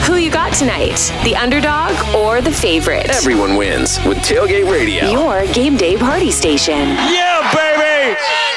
Who you got tonight? The underdog or the favorite? Everyone wins with Tailgate Radio. Your game day party station. Yeah, baby!